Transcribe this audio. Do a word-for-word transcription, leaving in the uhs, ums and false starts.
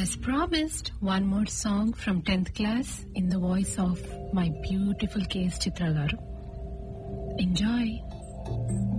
As promised, one more song from tenth class in the voice of my beautiful K S Chitra garu. Enjoy.